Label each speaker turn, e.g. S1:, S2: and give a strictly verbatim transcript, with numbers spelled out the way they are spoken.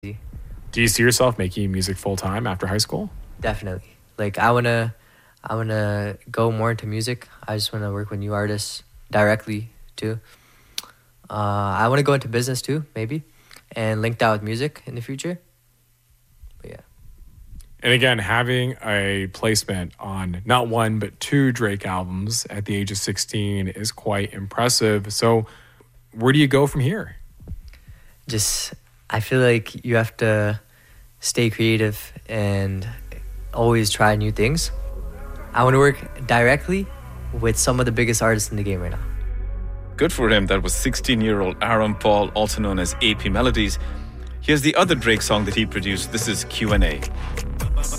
S1: Do you see yourself making music full time after high school?
S2: Definitely. Like I wanna, I wanna go more into music. I just wanna work with new artists directly too. Uh, I wanna go into business too, maybe, and link that with music in the future. But yeah.
S1: And again, having a placement on not one but two Drake albums at the age of sixteen is quite impressive. So, where do you go from here?
S2: Just I feel like you have to stay creative and always try new things. I want to work directly with some of the biggest artists in the game right now.
S3: Good for him. That was sixteen-year-old Aaron Paul, also known as A P Melodies. Here's the other Drake song that he produced. This is Q and A.